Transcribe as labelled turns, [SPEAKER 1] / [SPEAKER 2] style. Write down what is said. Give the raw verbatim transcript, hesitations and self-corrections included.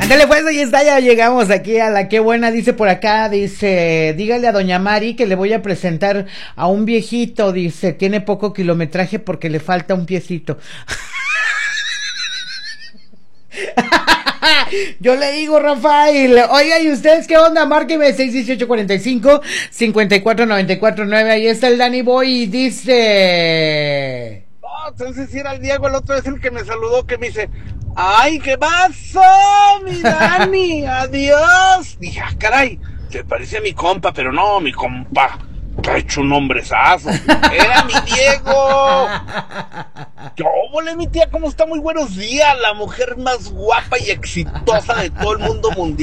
[SPEAKER 1] Ándale pues, ahí está, ya llegamos aquí a la qué buena, dice por acá, dice, dígale a doña Mari que le voy a presentar a un viejito, dice, tiene poco kilometraje porque le falta un piecito. Yo le digo, Rafael, oiga, ¿y ustedes qué onda? Márqueme seis dieciocho cuarenta y cinco cincuenta y cuatro noventa y cuatro nueve, ahí está el Danny Boy y dice...
[SPEAKER 2] Oh, entonces si era el Diego, el otro es el que me saludó, que me dice, ¡ay, qué pasó, mi Dani! ¡Adiós! Dije, ah, caray, te parece a mi compa, pero no, mi compa, que ha hecho un hombrezazo. ¡Era mi Diego! ¡Yo, hola, mi tía! ¿Cómo está? Muy buenos días, la mujer más guapa y exitosa de todo el mundo mundial.